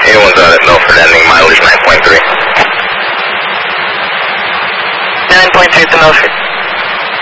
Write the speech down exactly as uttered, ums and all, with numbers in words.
Anyone's out at Milford ending mileage nine point three. nine point three to Milford.